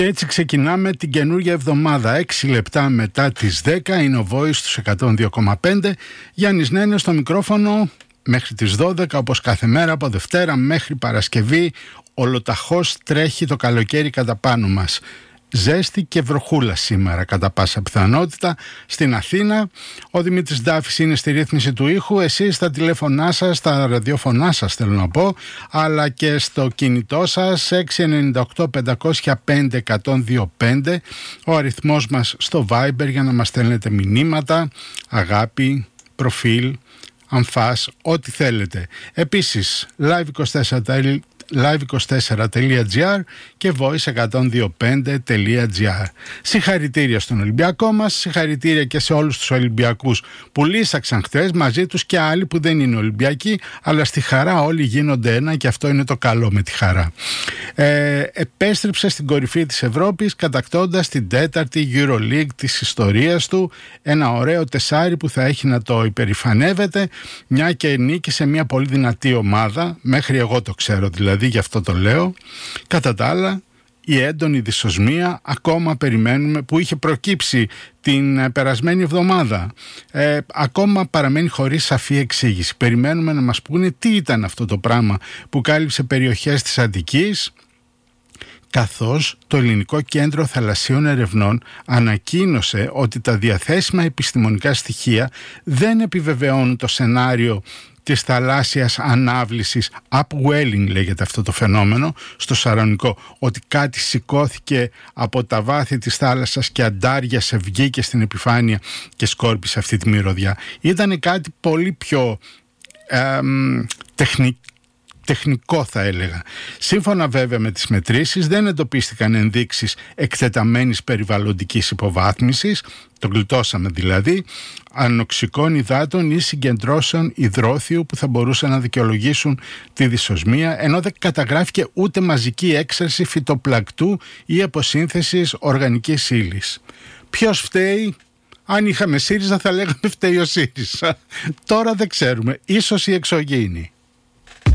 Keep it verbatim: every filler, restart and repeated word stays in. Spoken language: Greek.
Και έτσι ξεκινάμε την καινούργια εβδομάδα. Έξι λεπτά μετά τις δέκα είναι ο Voice στους εκατόν δύο κόμμα πέντε. Γιάννης Νένες στο μικρόφωνο μέχρι τις δώδεκα, όπως κάθε μέρα από Δευτέρα μέχρι Παρασκευή. Ολοταχώς τρέχει το καλοκαίρι κατά πάνω μας. Ζέστη και βροχούλα σήμερα κατά πάσα πιθανότητα στην Αθήνα. Ο Δημήτρης Ντάφης είναι στη ρύθμιση του ήχου. Εσείς στα τηλέφωνά σας, στα ραδιόφωνά σας θέλω να πω, αλλά και στο κινητό σας έξι εννιά οκτώ πεντακόσια πέντε εκατόν δύο πέντε, ο αριθμός μας στο Viber για να μας στέλνετε μηνύματα, αγάπη, προφίλ, αμφάς, ό,τι θέλετε. Επίσης live είκοσι τέσσερα live είκοσι τέσσερα τελεία τζι άρ και voice εκατόν δύο πέντε τελεία τζι άρ. Συγχαρητήρια στον Ολυμπιακό μας, συγχαρητήρια και σε όλους τους Ολυμπιακούς που λύσαξαν χτες, μαζί τους και άλλοι που δεν είναι Ολυμπιακοί, αλλά στη χαρά όλοι γίνονται ένα και αυτό είναι το καλό με τη χαρά. Ε, επέστρεψε στην κορυφή της Ευρώπης κατακτώντας την τέταρτη EuroLeague της ιστορίας του, ένα ωραίο τεσάρι που θα έχει να το υπερηφανεύεται, μια και νίκησε μια πολύ δυνατή ομάδα, μέχρι εγώ το ξέρω δηλαδή, γι' αυτό το λέω. Κατά τα άλλα, η έντονη δυσοσμία ακόμα περιμένουμε, που είχε προκύψει την περασμένη εβδομάδα, ε, ακόμα παραμένει χωρίς σαφή εξήγηση. Περιμένουμε να μας πούνε τι ήταν αυτό το πράγμα που κάλυψε περιοχές της Αττικής, καθώς το Ελληνικό Κέντρο Θαλασσίων Ερευνών ανακοίνωσε ότι τα διαθέσιμα επιστημονικά στοιχεία δεν επιβεβαιώνουν το σενάριο της θαλάσσιας ανάβλησης, upwelling λέγεται αυτό το φαινόμενο στο Σαρονικό, ότι κάτι σηκώθηκε από τα βάθη της θάλασσας και αντάριασε, βγήκε στην επιφάνεια και σκόρπισε αυτή τη μυρωδιά. Ήταν κάτι πολύ πιο ε, τεχνικό, τεχνικό θα έλεγα. Σύμφωνα βέβαια με τις μετρήσεις δεν εντοπίστηκαν ενδείξεις εκτεταμένης περιβαλλοντικής υποβάθμισης, το γλιτώσαμε δηλαδή, ανοξικών υδάτων ή συγκεντρώσεων υδρόθιου που θα μπορούσαν να δικαιολογήσουν τη δυσοσμία, ενώ δεν καταγράφηκε ούτε μαζική έξαρση φυτοπλακτού ή αποσύνθεσης οργανικής ύλης. Ποιος φταίει? Αν είχαμε ΣΥΡΙΖΑ θα λέγαμε φταίει ο ΣΥΡΙΖΑ. Τώρα δεν ξέρουμε, ίσως η εξωγήινη.